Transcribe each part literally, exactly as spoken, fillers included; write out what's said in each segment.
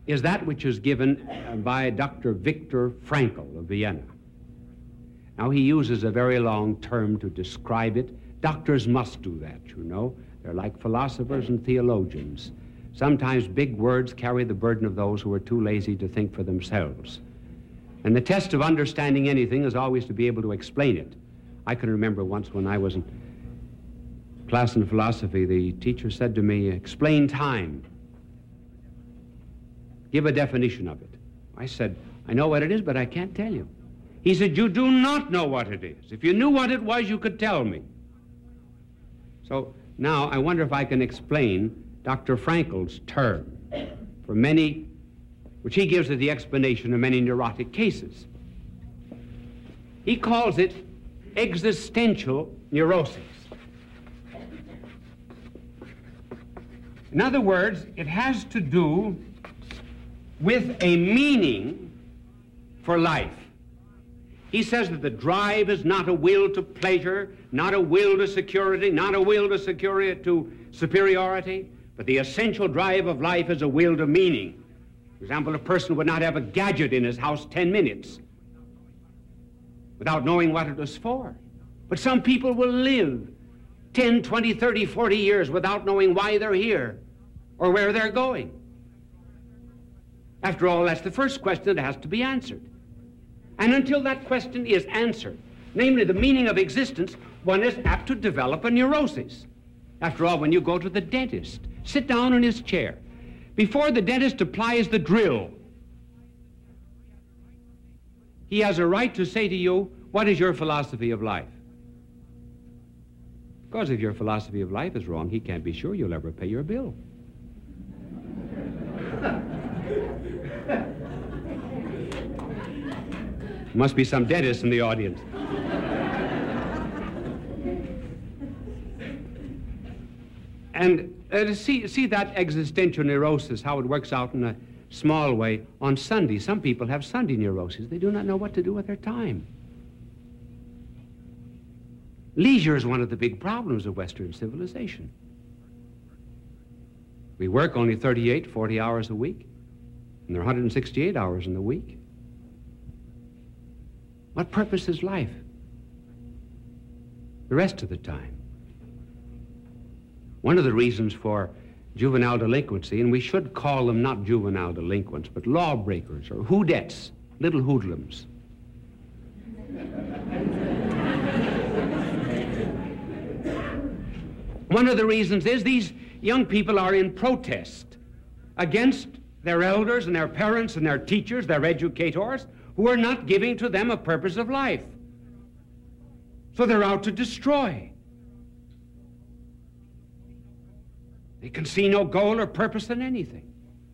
is that which is given by Doctor Viktor Frankl of Vienna. Now, he uses a very long term to describe it. Doctors must do that, you know. They're like philosophers and theologians. Sometimes big words carry the burden of those who are too lazy to think for themselves. And the test of understanding anything is always to be able to explain it. I can remember once when I was in class in philosophy, the teacher said to me, "Explain time. Give a definition of it." I said, "I know what it is, but I can't tell you." He said, "You do not know what it is. If you knew what it was, you could tell me." So now I wonder if I can explain Doctor Frankl's term for many, which he gives as the explanation of many neurotic cases. He calls it existential neurosis. In other words, it has to do with a meaning for life. He says that the drive is not a will to pleasure, not a will to security, not a will to security to superiority, but the essential drive of life is a will to meaning. For example, a person would not have a gadget in his house ten minutes without knowing what it was for. But some people will live ten, twenty, thirty, forty years without knowing why they're here or where they're going. After all, that's the first question that has to be answered. And until that question is answered, namely the meaning of existence, one is apt to develop a neurosis. After all, when you go to the dentist, sit down in his chair. Before the dentist applies the drill, he has a right to say to you, "What is your philosophy of life?" Because if your philosophy of life is wrong, he can't be sure you'll ever pay your bill. Must be some dentists in the audience. And uh, to see, see that existential neurosis, how it works out in a small way on Sunday. Some people have Sunday neuroses. They do not know what to do with their time. Leisure is one of the big problems of Western civilization. We work only thirty-eight, forty hours a week, and there are one hundred sixty-eight hours in the week. What purpose is life the rest of the time? One of the reasons for juvenile delinquency, and we should call them not juvenile delinquents, but lawbreakers or hoodettes, little hoodlums. One of the reasons is these young people are in protest against their elders and their parents and their teachers, their educators, who are not giving to them a purpose of life. So they're out to destroy. They can see no goal or purpose in anything.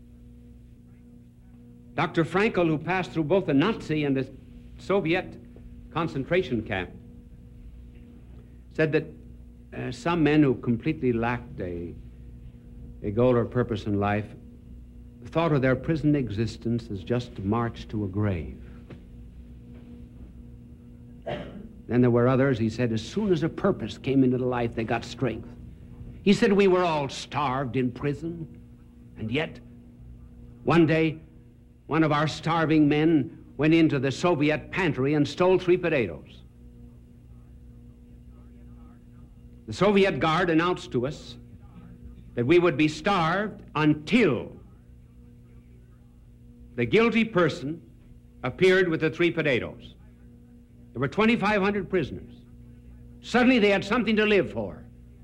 Doctor Frankl, who passed through both the Nazi and the Soviet concentration camp, said that uh, some men who completely lacked a, a goal or purpose in life thought of their prison existence as just a march to a grave. Then there were others, he said, as soon as a purpose came into the life, they got strength. He said we were all starved in prison, and yet one day one of our starving men went into the Soviet pantry and stole three potatoes. The Soviet guard announced to us that we would be starved until the guilty person appeared with the three potatoes. There were twenty-five hundred prisoners. Suddenly they had something to live for,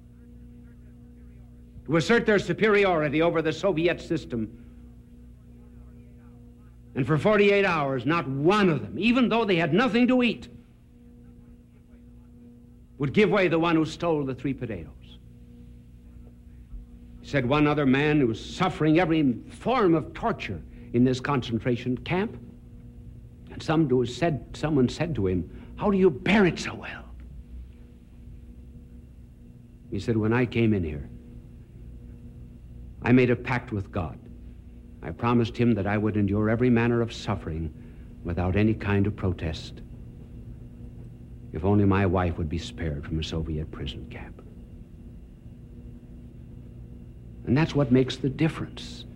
to assert their superiority over the Soviet system. And for forty-eight hours, not one of them, even though they had nothing to eat, would give way the one who stole the three potatoes. He said one other man who was suffering every form of torture in this concentration camp, and some do, said, someone said to him, "How do you bear it so well?" He said, "When I came in here, I made a pact with God. I promised him that I would endure every manner of suffering without any kind of protest, if only my wife would be spared from a Soviet prison camp." And that's what makes the difference.